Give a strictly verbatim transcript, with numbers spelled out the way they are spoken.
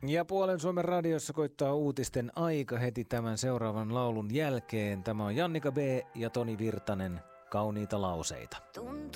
Ja Puolen Suomen radiossa koittaa uutisten aika heti tämän seuraavan laulun jälkeen. Tämä on Jannika B. ja Toni Virtanen, Kauniita lauseita.